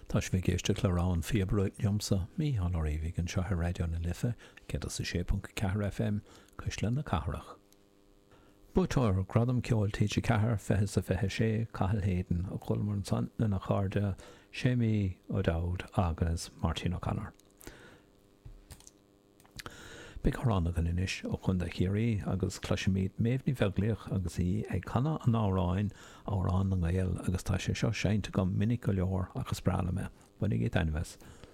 Tá sé géiste chlárán fiabbrúid liomsa mí an áíhí an seo radio na lifa cé sa 6.4 FM cúisle na carach. Búteir gradam ceol tíide cethir fethe sa fethe sé cathal-héidean a chulmar an san na cháirde Séimi O'Dowd agus Martin O'Connor. Be choránna gan inis ó chun de chéirí agus cluisimíd méhní bheaglaoch agus í ag canna an áráin árán an gael agus tá sé seo séinte go minic go leor agus brala me, bunig í dainmhes.